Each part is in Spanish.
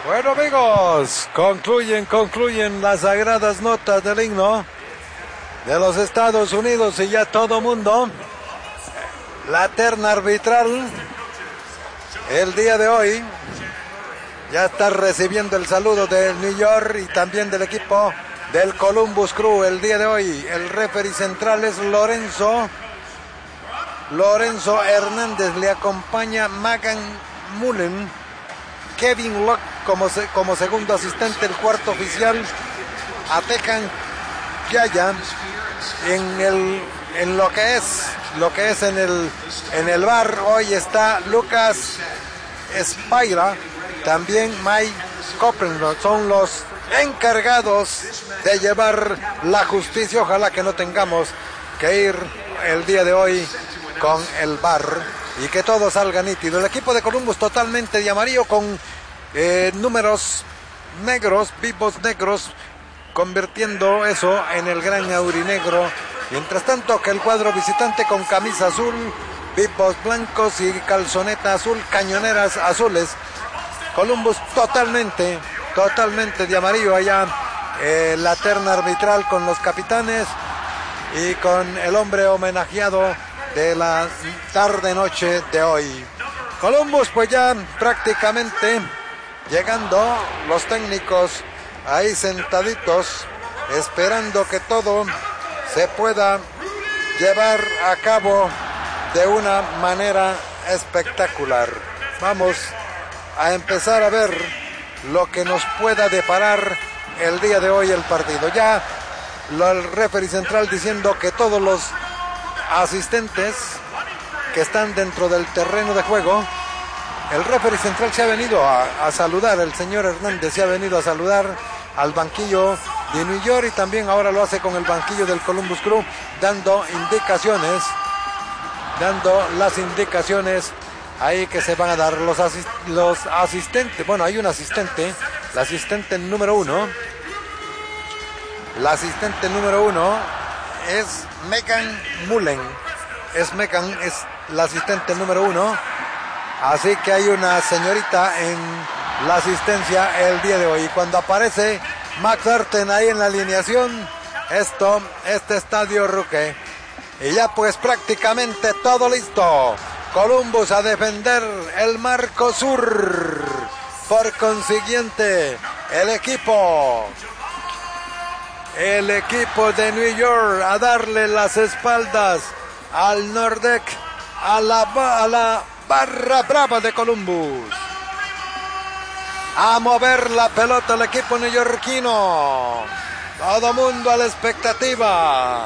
Bueno, amigos, concluyen las sagradas notas del himno de los Estados Unidos y ya todo mundo. La terna arbitral el día de hoy ya está recibiendo el saludo del New York y también del equipo del Columbus Crew. El día de hoy el referee central es Lorenzo Hernández, le acompaña Magan Mullen, Kevin Locke como segundo asistente, el cuarto oficial Atejan Yaya. En lo que es en el bar hoy está Lucas Spira, también Mike Copeland, son los encargados de llevar la justicia. Ojalá que no tengamos que ir el día de hoy con el bar y que todo salga nítido. El equipo de Columbus totalmente de amarillo con números negros, vivos negros, convirtiendo eso en el gran aurinegro. Mientras tanto que el cuadro visitante con camisa azul, vivos blancos y calzoneta azul, cañoneras azules. Columbus totalmente de amarillo allá. La terna arbitral con los capitanes y con el hombre homenajeado de la tarde-noche de hoy. Columbus pues ya prácticamente llegando, los técnicos ahí sentaditos, esperando que todo se pueda llevar a cabo de una manera espectacular. Vamos a empezar a ver lo que nos pueda deparar el día de hoy el partido. Ya el referee central diciendo que todos los asistentes que están dentro del terreno de juego, el referee central se ha venido a saludar, el señor Hernández se ha venido a saludar al banquillo de New York y también ahora lo hace con el banquillo del Columbus Crew, dando las indicaciones ahí que se van a dar los asistentes. Bueno, hay un asistente, la asistente número uno es Megan Mullen, es la asistente número uno. Así que hay una señorita en la asistencia el día de hoy. Y cuando aparece Max Arten ahí en la alineación, este estadio ruque. Y ya pues prácticamente todo listo. Columbus a defender el marco sur. Por consiguiente, el equipo de New York a darle las espaldas al Nordec, a la barra brava de Columbus, a mover la pelota el equipo neoyorquino. Todo mundo a la expectativa,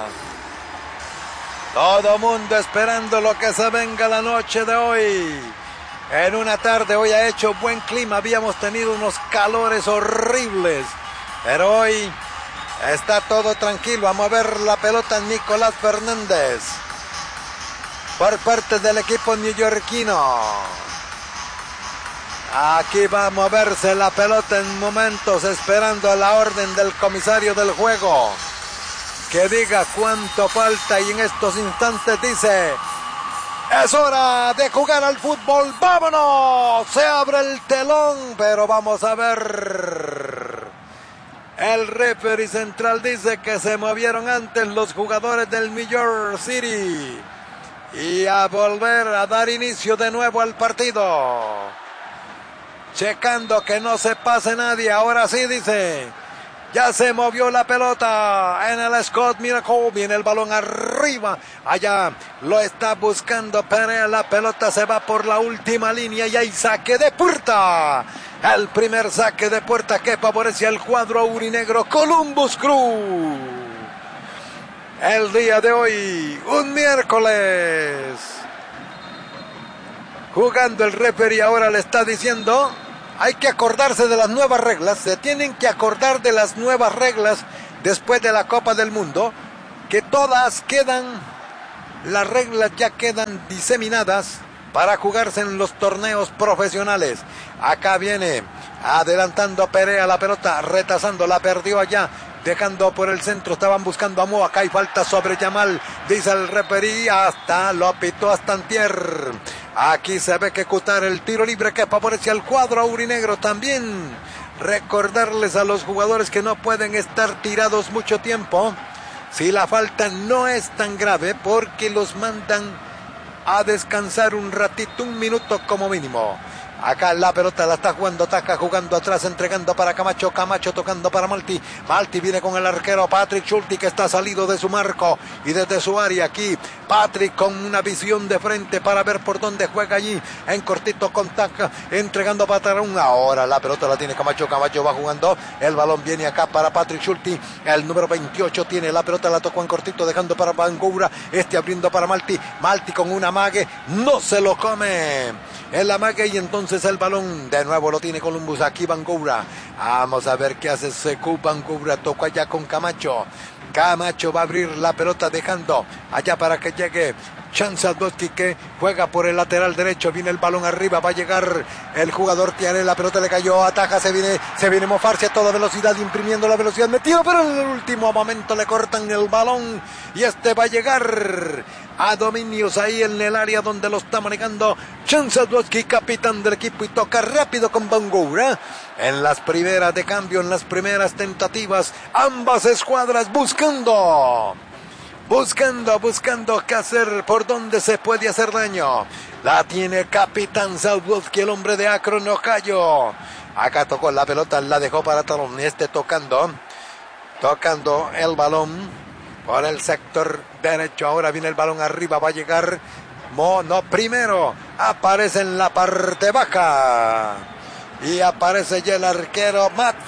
todo mundo esperando lo que se venga la noche de hoy. En una tarde, hoy ha hecho buen clima, habíamos tenido unos calores horribles, pero hoy está todo tranquilo. A mover la pelota Nicolás Fernández por parte del equipo neoyorquino. Aquí va a moverse la pelota en momentos, esperando la orden del comisario del juego que diga cuánto falta, y en estos instantes dice: es hora de jugar al fútbol, vámonos. Se abre el telón, pero vamos a ver. El referee central dice que se movieron antes los jugadores del New York City y a volver a dar inicio de nuevo al partido, checando que no se pase nadie. Ahora sí dice: ya se movió la pelota en el Scott Miracle, viene el balón arriba, allá lo está buscando Perea, la pelota se va por la última línea y hay saque de puerta. El primer saque de puerta que favorece al cuadro aurinegro Columbus Crew. El día de hoy, un miércoles, jugando el referee, ahora le está diciendo: hay que acordarse de las nuevas reglas, se tienen que acordar de las nuevas reglas después de la Copa del Mundo, que todas las reglas ya quedan diseminadas para jugarse en los torneos profesionales. Acá viene adelantando a Perea, la pelota retrasando, la perdió allá, dejando por el centro, estaban buscando a Mo, acá hay falta sobre Yamal, dice el referee, lo pitó hasta antier. Aquí se ve ejecutar el tiro libre que favorece al cuadro aurinegro. También recordarles a los jugadores que no pueden estar tirados mucho tiempo. Si la falta no es tan grave, porque los mandan a descansar un ratito, un minuto como mínimo. Acá la pelota la está jugando Taja, jugando atrás, entregando para Camacho. Camacho tocando para Malti. Malti viene con el arquero Patrick Schulte, que está salido de su marco y desde su área. Aquí Patrick con una visión de frente para ver por dónde juega allí. En cortito con Taja, entregando para Tarón. Ahora la pelota la tiene Camacho. Camacho va jugando. El balón viene acá para Patrick Schulte. El número 28 tiene la pelota, la tocó en cortito, dejando para Bangoura. Abriendo para Malti. Malti con una mague. No se lo come el amague y entonces el balón de nuevo lo tiene Columbus. Aquí Bangoura. Vamos a ver qué hace Sekou. Bangoura tocó allá con Camacho. Camacho va a abrir la pelota dejando allá para que llegue Chanzadowski, que juega por el lateral derecho. Viene el balón arriba, va a llegar el jugador Tiare, la pelota le cayó, ataja, se viene mofarse a toda velocidad, imprimiendo la velocidad, metido, pero en el último momento le cortan el balón y va a llegar a dominios ahí en el área donde lo está manejando Chanzadowski, capitán del equipo, y toca rápido con Bangoura. En las primeras de cambio, en las primeras tentativas, ambas escuadras buscando qué hacer, por dónde se puede hacer daño. La tiene capitán Sadowski, el hombre de Akron, Ohio. Acá tocó la pelota, la dejó para Talón. Tocando el balón por el sector derecho. Ahora viene el balón arriba, va a llegar primero aparece en la parte baja y aparece ya el arquero Matt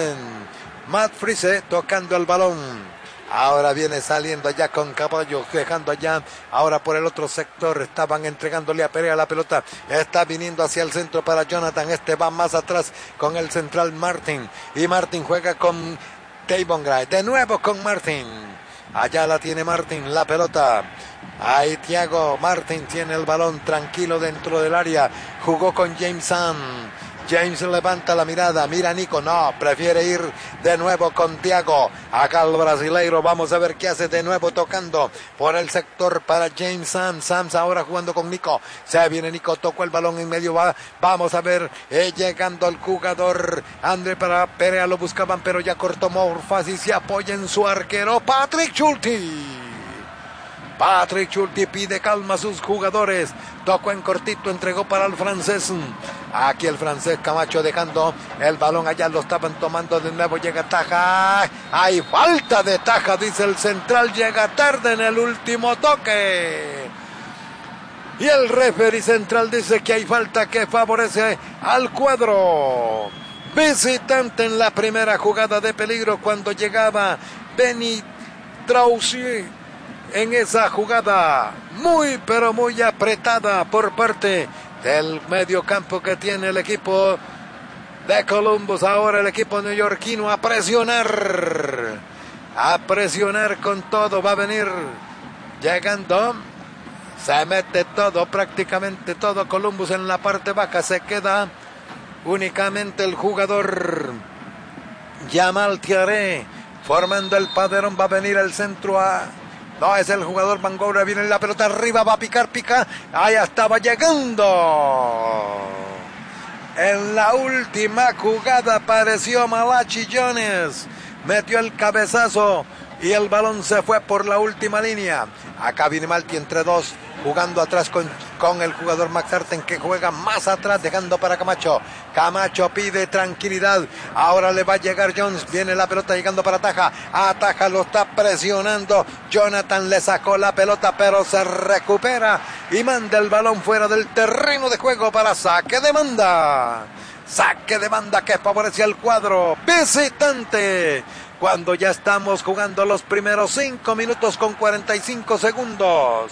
Friese tocando el balón. Ahora viene saliendo allá con Caballo, dejando allá. Ahora por el otro sector estaban entregándole a Perea la pelota. Está viniendo hacia el centro para Jonathan. Va más atrás con el central Martin. Y Martin juega con Tavon Gray. De nuevo con Martin. Allá la tiene Martin, la pelota. Ahí Thiago Martin tiene el balón tranquilo dentro del área. Jugó con James Hahn. James levanta la mirada, mira a Nico, no, prefiere ir de nuevo con Thiago. Acá el brasileiro, vamos a ver qué hace de nuevo tocando por el sector para James Hahn. Sams ahora jugando con Nico. Se viene Nico, tocó el balón en medio, vamos a ver, llegando el jugador André para Perea, lo buscaban, pero ya cortó Morfas y se apoya en su arquero Patrick Schulte. Patrick Schulte pide calma a sus jugadores. Tocó en cortito, entregó para el francés. Aquí el francés Camacho dejando el balón allá, lo estaban tomando de nuevo. Llega Taja. Hay falta de Taja, dice el central. Llega tarde en el último toque. Y el referee central dice que hay falta que favorece al cuadro visitante en la primera jugada de peligro cuando llegaba Benny Traucier. En esa jugada muy pero muy apretada por parte del medio campo que tiene el equipo de Columbus. Ahora el equipo neoyorquino a presionar con todo. Va a venir llegando, se mete todo, prácticamente todo Columbus en la parte baja. Se queda únicamente el jugador Jamal Thiaré formando el padrón. Va a venir el centro no, es el jugador Bangoura, viene la pelota arriba, va a pica. Ahí estaba llegando. En la última jugada apareció Malachi Jones. Metió el cabezazo y el balón se fue por la última línea. Acá viene Malti entre dos, jugando atrás con el jugador Max Arten, que juega más atrás, dejando para Camacho. Camacho pide tranquilidad. Ahora le va a llegar Jones. Viene la pelota llegando para Taja. Taja lo está presionando. Jonathan le sacó la pelota, pero se recupera y manda el balón fuera del terreno de juego para saque de banda. Saque de banda que favorece al cuadro visitante. Cuando ya estamos jugando los primeros 5 minutos con 45 segundos.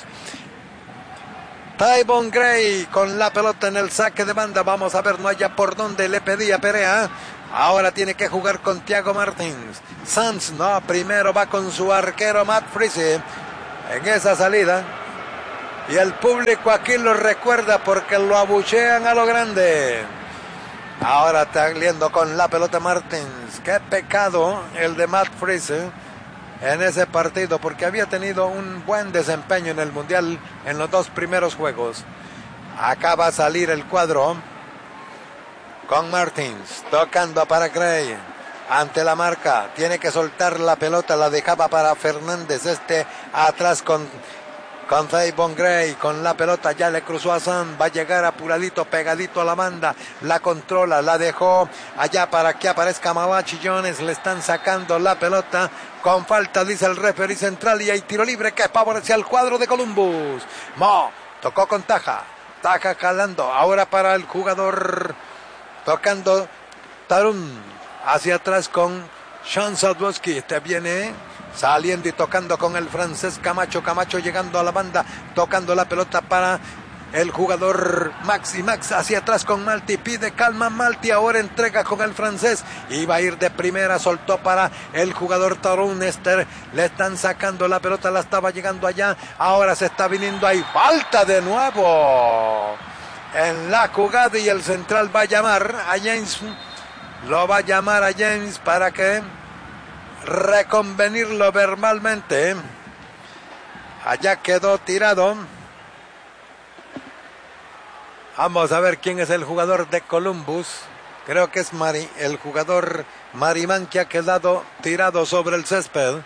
Tavon Gray con la pelota en el saque de banda. Vamos a ver, no haya por dónde le pedía Perea. Ahora tiene que jugar con Thiago Martins. Sanz, no, primero va con su arquero Matt Friese en esa salida. Y el público aquí lo recuerda porque lo abuchean a lo grande. Ahora tagliendo con la pelota Martins. Qué pecado el de Matt Friese en ese partido, porque había tenido un buen desempeño en el Mundial en los 2 primeros juegos. Acá va a salir el cuadro con Martins, tocando para Gray, ante la marca, tiene que soltar la pelota, la dejaba para Fernández, atrás con Tavon Gray, con la pelota ya le cruzó a Sam, va a llegar apuradito, pegadito a la banda, la controla, la dejó allá para que aparezca Malachi Jones, le están sacando la pelota, con falta dice el referee central y hay tiro libre que favorece al cuadro de Columbus. Mo, tocó con Taja jalando, ahora para el jugador, tocando Tarun, hacia atrás con Sean Sadowski, viene saliendo y tocando con el francés Camacho llegando a la banda, tocando la pelota para el jugador Max hacia atrás con Malti, pide calma Malti, ahora entrega con el francés, iba a ir de primera, soltó para el jugador Tarun, le están sacando la pelota, la estaba llegando allá, ahora se está viniendo ahí, falta de nuevo en la jugada y el central va a llamar a James, lo va a llamar a James para que reconvenirlo verbalmente. Allá quedó tirado. Vamos a ver quién es el jugador de Columbus. Creo que es el jugador Marimán, que ha quedado tirado sobre el césped.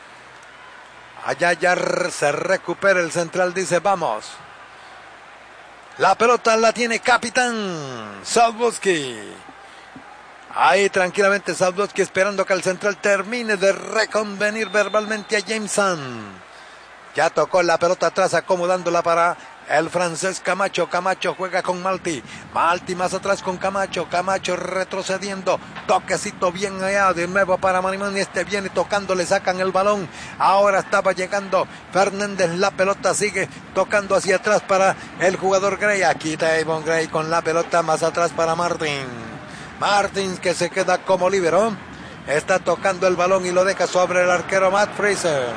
Allá ya se recupera el central, dice vamos. La pelota la tiene capitán Sadowski. Ahí tranquilamente Sadowski esperando que el central termine de reconvenir verbalmente a Jameson. Ya tocó la pelota atrás, acomodándola para el francés Camacho juega con Malti más atrás con Camacho retrocediendo, toquecito bien allá, de nuevo para Marimán, viene tocando, le sacan el balón, ahora estaba llegando Fernández, la pelota sigue tocando hacia atrás para el jugador Gray, aquí Tavon Gray con la pelota más atrás para Martins que se queda como líbero, está tocando el balón y lo deja sobre el arquero Matt Fraser.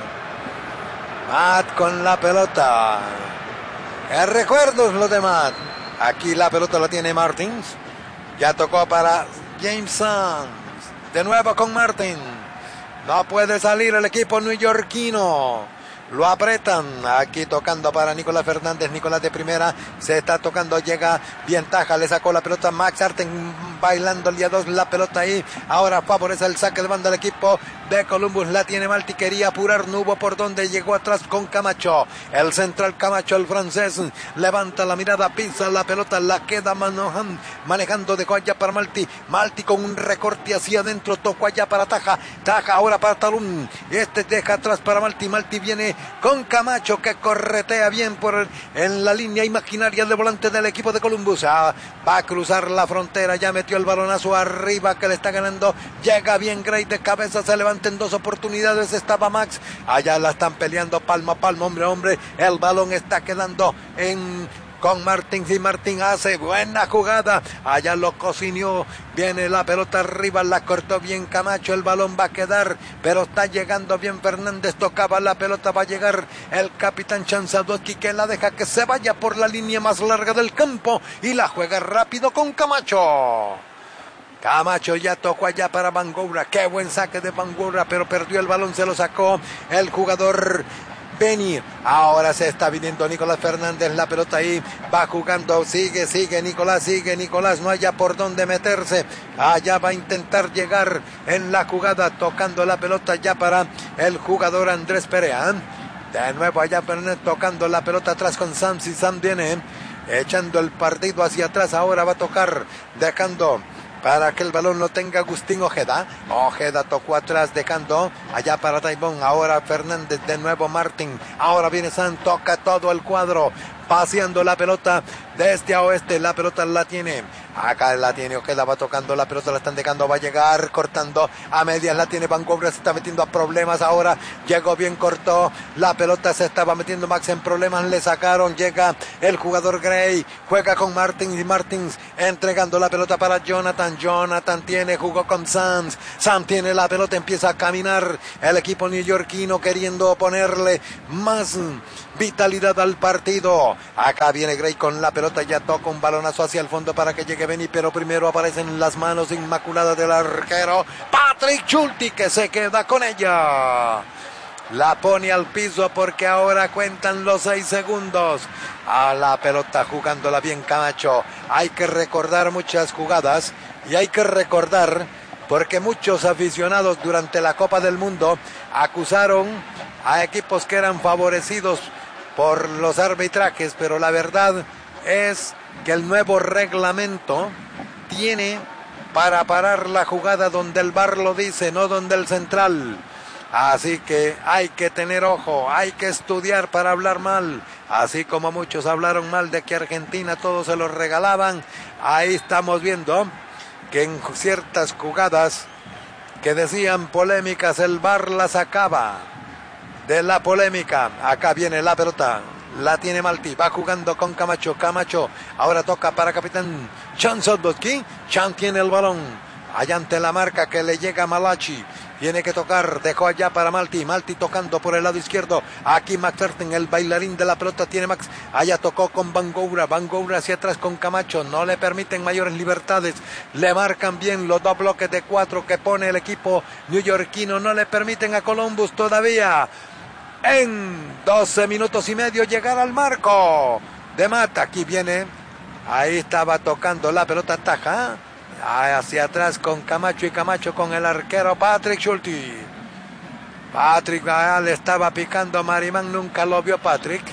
Matt con la pelota. ¡Qué recuerdos los de Matt! Aquí la pelota la tiene Martins. Ya tocó para Jameson. De nuevo con Martin. No puede salir el equipo neoyorquino. Lo apretan, aquí tocando para Nicolás Fernández, Nicolás de primera, se está tocando, llega bien Taja, le sacó la pelota Max Arten, bailando el día 2, la pelota ahí, ahora favorece el saque de banda del equipo de Columbus, la tiene Malti, quería apurar, no hubo por donde, llegó atrás con Camacho, el central Camacho, el francés, levanta la mirada, pisa la pelota, la queda manejando, dejó allá para Malti con un recorte hacia adentro, tocó allá para Taja ahora para Talún, deja atrás para Malti viene con Camacho que corretea bien en la línea imaginaria del volante del equipo de Columbus, va a cruzar la frontera, ya metió el balonazo arriba que le está ganando, llega bien Gray de cabeza, se levanta en 2 oportunidades, estaba Max, allá la están peleando palmo a palmo, hombre a hombre, el balón está quedando con Martins y Martín hace buena jugada, allá lo cocinó, viene la pelota arriba, la cortó bien Camacho, el balón va a quedar, pero está llegando bien Fernández, tocaba la pelota, va a llegar el capitán Sadowski que la deja que se vaya por la línea más larga del campo y la juega rápido con Camacho ya tocó allá para Bangoura, qué buen saque de Bangoura, pero perdió el balón, se lo sacó el jugador Benny, ahora se está viniendo Nicolás Fernández, la pelota ahí, va jugando, sigue Nicolás, no haya por dónde meterse, allá va a intentar llegar en la jugada, tocando la pelota ya para el jugador Andrés Perea, de nuevo allá Fernández tocando la pelota atrás con Sam, si Sam viene echando el partido hacia atrás, ahora va a tocar, dejando para que el balón lo tenga Agustín Ojeda tocó atrás dejando allá para Taibón, ahora Fernández, de nuevo Martín, ahora viene San, toca todo el cuadro, paseando la pelota de este a oeste, la pelota la tiene, acá la tiene Ojeda, va tocando la pelota, la están dejando, va a llegar cortando a medias, la tiene Vancouver, se está metiendo a problemas, ahora llegó bien, cortó la pelota, se estaba metiendo Max en problemas, le sacaron, llega el jugador Gray, juega con Martins y Martins entregando la pelota para Jonathan tiene, jugó con Sam tiene la pelota, empieza a caminar el equipo neoyorquino queriendo ponerle más vitalidad al partido, acá viene Gray con la pelota, ya toca un balonazo hacia el fondo para que llegue Benny, pero primero aparecen las manos inmaculadas del arquero Patrick Schulte que se queda con ella. La pone al piso porque ahora cuentan los 6 segundos. A la pelota jugándola bien Camacho. Hay que recordar muchas jugadas y hay que recordar porque muchos aficionados durante la Copa del Mundo acusaron a equipos que eran favorecidos por los arbitrajes, pero la verdad es que el nuevo reglamento tiene para parar la jugada donde el VAR lo dice, no donde el central. Así que hay que tener ojo, hay que estudiar para hablar mal. Así como muchos hablaron mal de que Argentina todos se los regalaban, ahí estamos viendo que en ciertas jugadas que decían polémicas, el VAR la sacaba de la polémica. Acá viene la pelota, la tiene Malti, va jugando con Camacho. Camacho ahora toca para capitán Chan Sotboski. Chan tiene el balón allá ante la marca que le llega a Malachi. Tiene que tocar, dejó allá para Malti. Malti tocando por el lado izquierdo. Aquí McCartney, el bailarín de la pelota, tiene Max. Allá tocó con Bangoura. Bangoura hacia atrás con Camacho. No le permiten mayores libertades. Le marcan bien los 2 bloques de 4 que pone el equipo neoyorquino. No le permiten a Columbus todavía en 12 minutos y medio llegar al marco de mata. Aquí viene. Ahí estaba tocando la pelota taja. Hacia atrás con Camacho y Camacho con el arquero Patrick Schulte. Patrick le estaba picando a Marimán, nunca lo vio Patrick.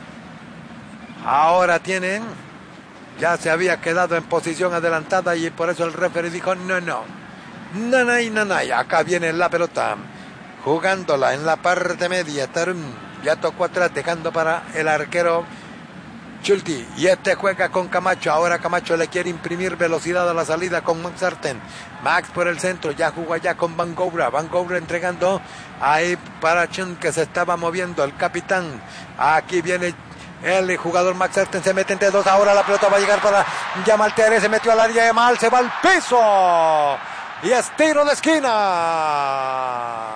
Ahora tienen, ya se había quedado en posición adelantada y por eso el referee dijo no. Nanay. Acá viene la pelota, jugándola en la parte media. Tarum ya tocó atrás, dejando para el arquero Schulte, y este juega con Camacho. Ahora Camacho le quiere imprimir velocidad a la salida con Max Sarten. Max por el centro, ya jugó allá con Bangoura. Bangoura entregando ahí para Chen, que se estaba moviendo el capitán. Aquí viene el jugador Max Sarten, se mete entre 2. Ahora la pelota va a llegar para Yamal Tiare, se metió al área de Mal, se va al piso y es tiro de esquina.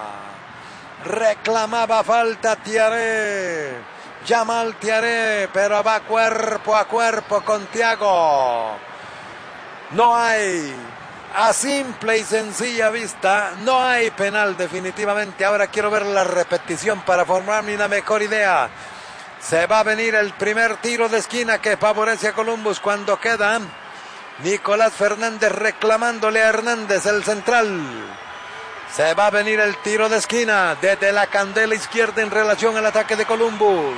Reclamaba falta Tiare. Yamal Tiare, pero va cuerpo a cuerpo con Thiago. No hay, a simple y sencilla vista, no hay penal definitivamente. Ahora quiero ver la repetición para formarme una mejor idea. Se va a venir el primer tiro de esquina que favorece a Columbus cuando queda Nicolás Fernández reclamándole a Hernández, el central. Se va a venir el tiro de esquina desde la candela izquierda en relación al ataque de Columbus.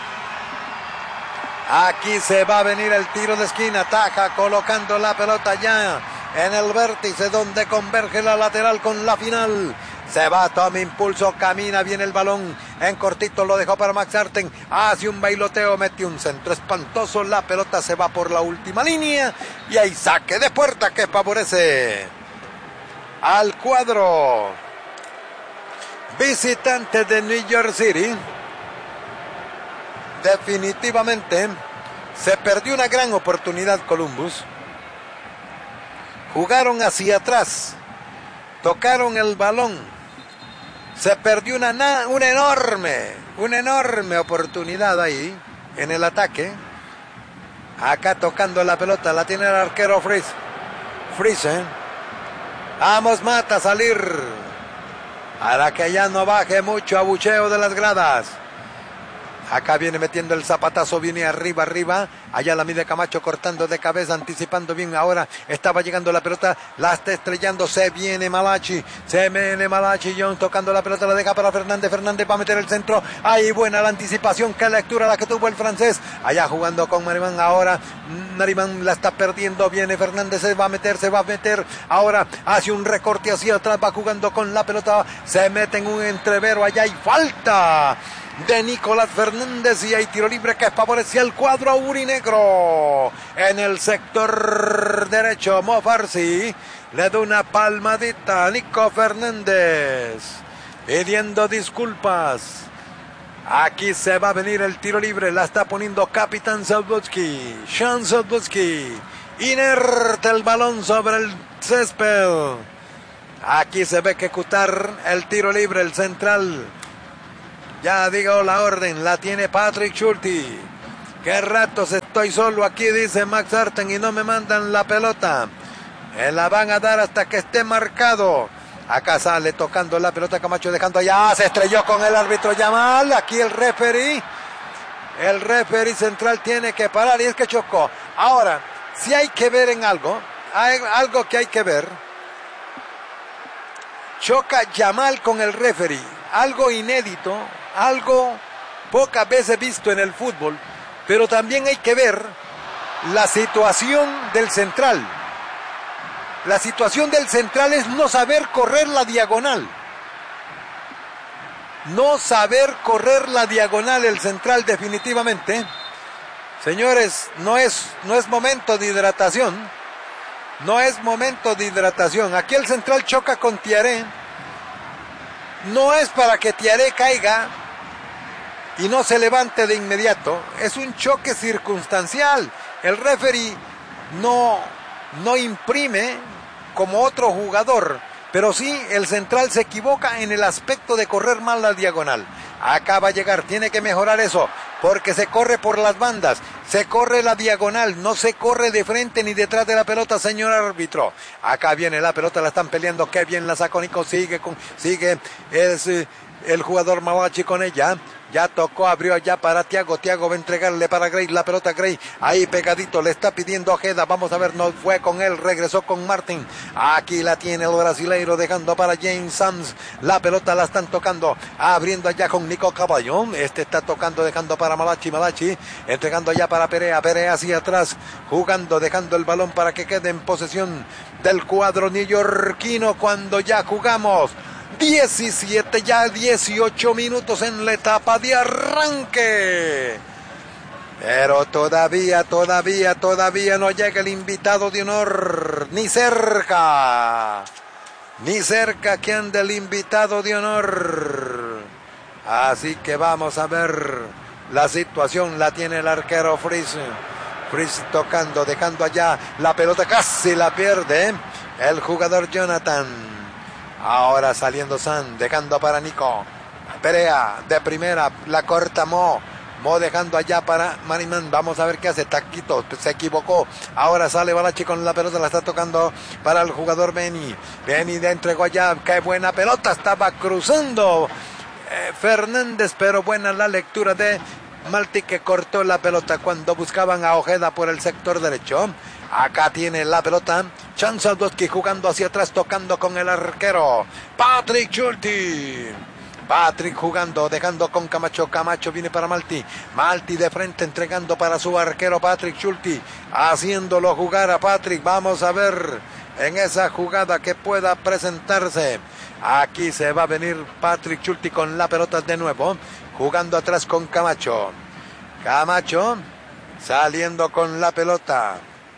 Aquí se va a venir el tiro de esquina. Taja colocando la pelota ya en el vértice donde converge la lateral con la final. Se va, toma impulso, camina bien el balón. En cortito lo dejó para Max Sarten. Hace un bailoteo, mete un centro espantoso. La pelota se va por la última línea. Y hay saque de puerta que favorece al cuadro visitante de New York City. Definitivamente se perdió una gran oportunidad Columbus. Jugaron hacia atrás, tocaron el balón, se perdió una enorme oportunidad ahí en el ataque. Acá tocando la pelota, la tiene el arquero Friese. Vamos Mata a salir para que ya no baje mucho abucheo de las gradas. Acá viene metiendo el zapatazo, viene arriba. Allá la mide Camacho cortando de cabeza, anticipando bien. Ahora estaba llegando la pelota, la está estrellando. Se viene Malachi. John tocando la pelota, la deja para Fernández. Fernández va a meter el centro. Ahí buena la anticipación, qué lectura la que tuvo el francés. Allá jugando con Marimán. Ahora Marimán la está perdiendo. Viene Fernández, se va a meter. Ahora hace un recorte hacia atrás, va jugando con la pelota. Se mete en un entrevero. Allá hay falta de Nicolás Fernández y hay tiro libre que favorecía el cuadro aurinegro. En el sector derecho, Mo Farsi le da una palmadita a Nico Fernández pidiendo disculpas. Aquí se va a venir el tiro libre, la está poniendo capitán Sotboski. Sean Sotboski, inerte el balón sobre el césped. Aquí se va a ejecutar el tiro libre, el central. Ya digo la orden, la tiene Patrick Schulte. Qué ratos estoy solo aquí, dice Max Sarten, y no me mandan la pelota. Me la van a dar hasta que esté marcado. Acá sale tocando la pelota Camacho, dejando allá. Se estrelló con el árbitro Yamal. Aquí el referee central tiene que parar y es que chocó. Ahora, si hay que ver en algo, hay algo que hay que ver. Choca Yamal con el referee. Algo inédito, algo pocas veces visto en el fútbol. Pero también hay que ver la situación del central. La situación del central es no saber correr la diagonal. No saber correr la diagonal el central definitivamente. Señores, no es momento de hidratación. No es momento de hidratación. Aquí el central choca con Tiaré. No es para que Tiaré caiga y no se levante de inmediato. Es un choque circunstancial. El referee no imprime como otro jugador, pero sí el central se equivoca en el aspecto de correr mal la diagonal. Acá va a llegar, tiene que mejorar eso, porque se corre por las bandas, se corre la diagonal, no se corre de frente ni detrás de la pelota, señor árbitro. Acá viene la pelota, la están peleando, qué bien la sacó Nico, sigue, es el jugador Malachi con ella. Ya tocó, abrió allá para Thiago va a entregarle para Gray, la pelota Gray, ahí pegadito, le está pidiendo Ojeda, vamos a ver, no fue con él, regresó con Martin, aquí la tiene el brasileiro, dejando para James Sams, la pelota la están tocando, abriendo allá con Nico Caballo, está tocando, dejando para Malachi, entregando allá para Perea hacia atrás, jugando, dejando el balón para que quede en posesión del cuadro neoyorquino cuando ya jugamos 17, ya 18 minutos en la etapa de arranque. Pero todavía no llega el invitado de honor. Ni cerca que ande el invitado de honor. Así que vamos a ver la situación. La tiene el arquero Fries tocando, dejando allá la pelota. Casi la pierde el jugador Jonathan. Ahora saliendo San, dejando para Nico. Perea de primera, la corta Mo dejando allá para Mariman. Vamos a ver qué hace. Taquito, se equivocó. Ahora sale Balachi con la pelota, la está tocando para el jugador Beni. Beni le entregó allá. Qué buena pelota, estaba cruzando Fernández, pero buena la lectura de Malti que cortó la pelota cuando buscaban a Ojeda por el sector derecho. Acá tiene la pelota Chan Saldowski jugando hacia atrás, tocando con el arquero Patrick Schulte. Patrick jugando, dejando con Camacho. Camacho viene para Malti de frente, entregando para su arquero Patrick Schulte, haciéndolo jugar a Patrick. Vamos a ver en esa jugada que pueda presentarse. Aquí se va a venir Patrick Schulte con la pelota de nuevo, jugando atrás con Camacho saliendo con la pelota.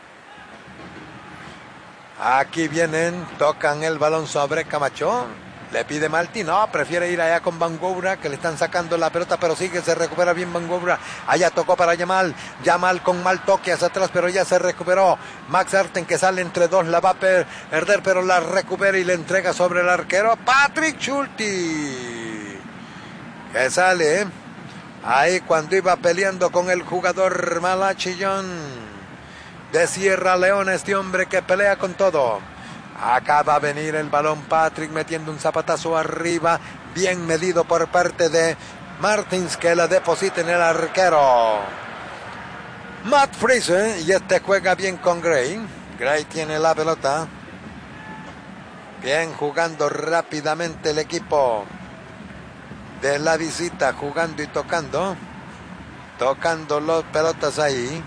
Aquí vienen, tocan el balón sobre Camacho. Le pide Malti, no, prefiere ir allá con Bangoura, que le están sacando la pelota, pero sigue, se recupera bien Bangoura. Allá tocó para Yamal con mal toque hacia atrás, pero ya se recuperó. Max Arten, que sale entre dos, la va a perder, pero la recupera y le entrega sobre el arquero Patrick Schulte, que sale ahí cuando iba peleando con el jugador Malachillón de Sierra Leona, este hombre que pelea con todo. Acá va a venir el balón, Patrick metiendo un zapatazo arriba, bien medido por parte de Martins, que la deposita en el arquero Matt Freese, y juega bien con Gray. Gray tiene la pelota. Bien jugando rápidamente el equipo de la visita, jugando y tocando las pelotas ahí.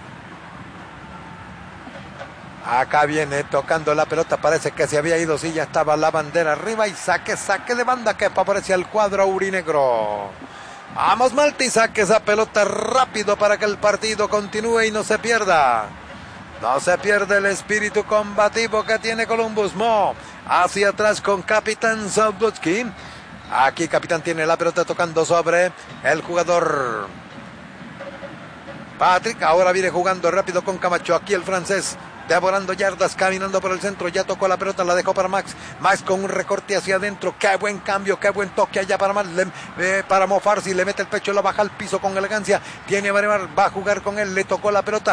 Acá viene tocando la pelota, parece que se había ido, sí, ya estaba la bandera arriba y saque de banda que favorece al cuadro aurinegro. Vamos Malti, saque esa pelota rápido para que el partido continúe y no se pierda. No se pierde el espíritu combativo que tiene Columbus. Mo hacia atrás con Capitán Saldowski. Aquí Capitán tiene la pelota tocando sobre el jugador Patrick. Ahora viene jugando rápido con Camacho. Aquí el francés devorando yardas, caminando por el centro, ya tocó la pelota, la dejó para Max con un recorte hacia adentro, qué buen cambio, qué buen toque allá para Max, para Mo Farsi, le mete el pecho, la baja al piso con elegancia, tiene a Baremar, va a jugar con él, le tocó la pelota,